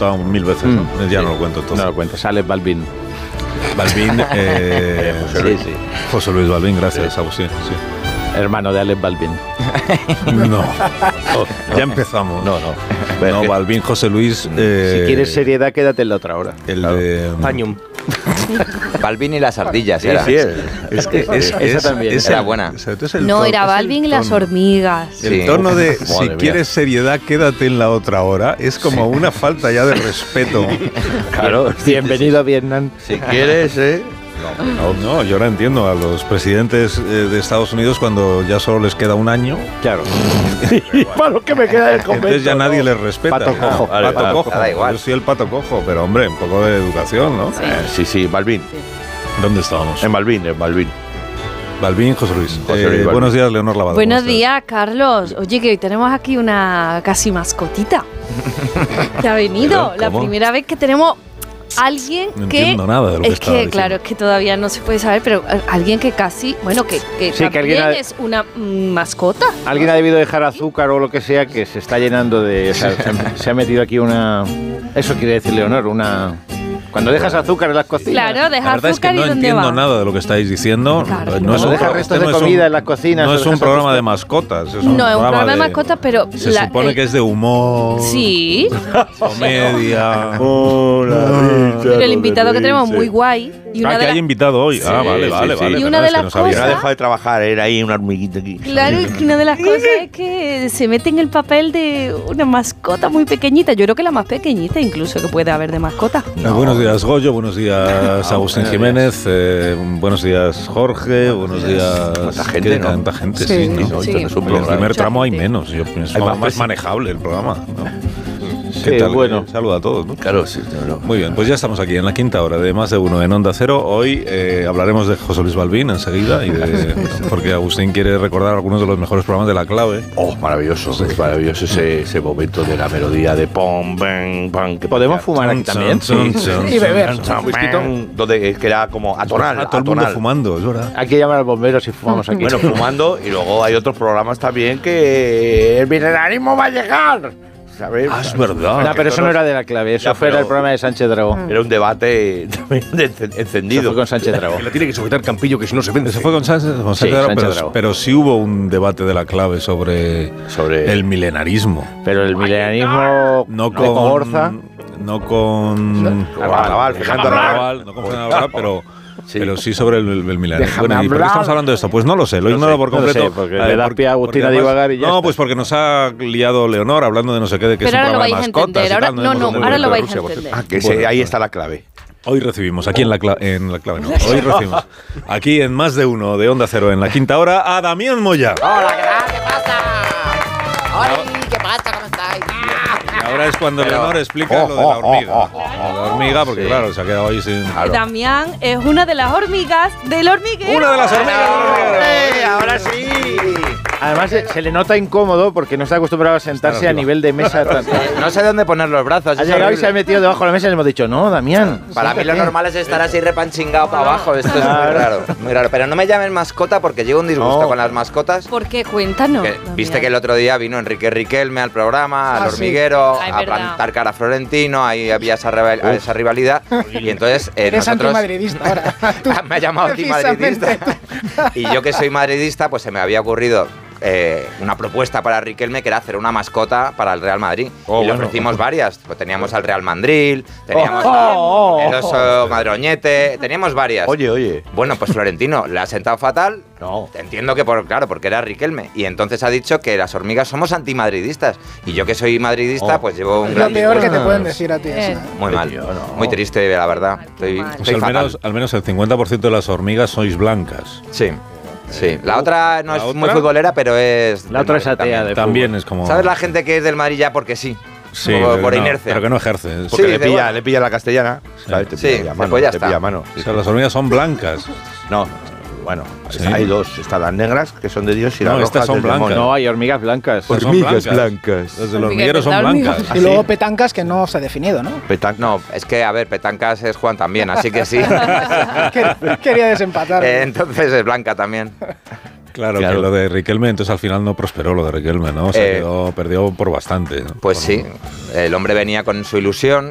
contado 1000 veces, ¿no? Ya no lo cuento entonces. No lo cuento, sale Balvin. Balvin, José Luis Balvin, gracias, Agustín. Sí. Hermano de Alex Balvin. No, ya empezamos. No. No, Balvin, José Luis. Si quieres seriedad, quédate en la otra hora. El de Pañum. Balvin y las ardillas. Sí, era. sí, Esa también. Era buena. No, era Balvin y las hormigas. El Sí. tono de Madre si mía. quieres seriedad, quédate en la otra hora es como una falta ya de respeto. Claro, bienvenido a Vietnam. Si quieres, No, yo ahora entiendo a los presidentes de Estados Unidos cuando ya solo les queda un año. Claro. Y para lo que me queda del convento. Entonces ya nadie les respeta. Pato cojo. Pato cojo. Da igual. Yo soy el pato cojo, pero hombre, un poco de educación, ¿no? sí, Balvin. ¿Dónde estábamos? En Balvin. Balvin, José Luis. José Luis, Buenos días, Leonor Lavado. Buenos ¿Cómo estás? días, Carlos. Oye, que hoy tenemos aquí una casi mascotita que ha venido. ¿Pero La cómo? primera vez que tenemos alguien No que... entiendo nada de lo que es estaba que, diciendo. claro, es que todavía no se puede saber, pero alguien que casi... Bueno, que Sí, que también alguien ha- es una mascota. Alguien ha debido dejar azúcar o lo que sea que se está llenando de... O sea, se ha metido aquí una... Eso quiere decir, Leonor, una... Cuando dejas azúcar en las cocinas. Claro, La deja verdad es que azúcar no y dónde entiendo va. nada de lo que estáis diciendo. Claro. No es Cuando un dejas pro- restos este de no es comida en las cocinas. No o es un dejas programa azúcar. de mascotas. Es No, es un programa de mascotas, pero... Se supone que es de humor. Sí, Comedia. pero el invitado que tenemos muy guay. Y una Ah, de que las- hay invitado hoy. Sí, Vale. Y Pero una no, de es que las no sabía. Que no ha cosas- dejado de trabajar, era ahí una hormiguita aquí. Claro, y una de las cosas es que se mete en el papel de una mascota muy pequeñita. Yo creo que la más pequeñita incluso que puede haber de mascota. Buenos días, Goyo. Buenos días, Agustín Jiménez. Buenos días, Jorge. Buenos días. Tanta gente, ¿Qué? ¿no? Tanta gente, Sí, sí. ¿no? sí. Entonces es un En el programa. primer Mucha tramo hay gente. menos. Yo pienso Hay más, más manejable el programa, ¿no? Sí, ¿Qué tal? bueno. Saluda a todos, ¿no? Claro, sí. No. Muy bien, pues ya estamos aquí en la quinta hora de Más de Uno en Onda Cero. Hoy hablaremos de José Luis Balvin enseguida, porque Agustín quiere recordar algunos de los mejores programas de La Clave. Oh, maravilloso. Es maravilloso ese momento de la melodía de pom, bang, bang. Que ¿Podemos fumar aquí también? Y beber. Un whisky donde que era como atonal. Ah, todo el mundo atonal. fumando, es verdad. Hay que llamar al bombero si fumamos aquí. Bueno, fumando, y luego hay otros programas también que el milenarismo va a llegar. ¿Sabes? Ah, es verdad. No, pero eso no era de La Clave, eso Ya, fue pero- el programa de Sánchez Dragón. Era un debate también Eso encendido. fue con Sánchez Dragón. Le tiene que sujetar Campillo, que si no se vende. Eso fue con Sánchez, Sí, Dragón, Sánchez Dragón. pero sí hubo un debate de La Clave sobre el milenarismo. Pero el milenarismo No de con Cogorza. No con Arrabal, Fernando Arrabal. no con Fernando Arrabal, pero Sí. pero sí sobre el milenarismo. Déjame Bueno, ¿y por qué hablar. estamos hablando de esto? Pues no lo sé, lo No ignoro sé, por no lo completo. sé, porque le das pie a Agustín a divagar y ya No, está. pues porque nos ha liado Leonor hablando de no sé qué, de que Pero es un ahora lo programa de vais a mascotas entender. y Ahora, tal, no, hemos no, hablado ahora de lo vais a Rusia, por entender. Ah, que Bueno, ahí pues- está la clave. Hoy recibimos, aquí en la clave no, hoy recibimos, aquí en Más de Uno de Onda Cero, en la quinta hora, a Damián Moya. Hola, ¿qué tal? ¿Qué pasa? Hola, ¿qué pasa? ¿Cómo estáis? Y ahora es cuando Leonor explica lo de la hormiga. La hormiga, porque claro, se ha quedado ahí sin... Damián es una de las hormigas del hormiguero. Una de las hormigas del hormiguero. ¡Ahora sí! Además se le nota incómodo porque no está acostumbrado a sentarse a nivel de mesa. No sé dónde poner los brazos. Ha es llegado y horrible. se ha metido debajo de la mesa y le hemos dicho, no, Damián. Para mí lo siéntate. normal es estar así repanchingado para abajo. Esto es muy Claro. raro, muy raro. Pero no me llamen mascota porque llevo un disgusto No. con las mascotas. ¿Por qué? Cuéntanos. Que, viste que el otro día vino Enrique Riquelme al programa, al sí. hormiguero, Ah, es a verdad. plantar cara a Florentino, ahí había esa rivalidad. Y entonces Eres nosotros... antimadridista ahora. Tú, Me ha llamado antimadridista. precisamente. Y yo que soy madridista, pues se me había ocurrido una propuesta para Riquelme que era hacer una mascota para el Real Madrid. Y le ofrecimos varias. Pues teníamos al Real Mandril, teníamos el oso Madroñete, teníamos varias. Oye. Bueno, pues Florentino le ha sentado fatal. No. Entiendo que porque era Riquelme. Y entonces ha dicho que las hormigas somos antimadridistas. Y yo que soy madridista, pues llevo un Es gran lo peor que disgusto. te pueden decir a ti. eso. Muy mal. Tío, no. Muy triste, la verdad. Estoy, mal. Pues estoy al menos el 50% de las hormigas sois blancas. Sí. Sí. La otra no ¿La es otra? muy futbolera, pero es... La otra es atea de También es como... ¿Sabes la gente que es del Madrid ya porque sí? Sí, por pero no, inercia. pero que no ejerce. Sí, Porque dice, bueno. le pilla la castellana. ¿Sabes? Te Sí, pilla a mano, pues ya te está. pilla a mano. O sea, las hormigas son blancas. No, bueno, Sí. hay dos. Están las negras, que son de Dios, y No, las rojas estas son del blancas. demonio. No, hay hormigas blancas. Pues son blancas. Las del hormiguero son blancas. Y luego petancas que no se ha definido, ¿no? No, es que, a ver, petancas es Juan también, así que sí. Quería desempatar. Entonces es blanca también. Claro, Claro. que lo de Riquelme, entonces al final no prosperó lo de Riquelme, ¿no? Se perdió por bastante, ¿no? Pues Por- sí, el hombre venía con su ilusión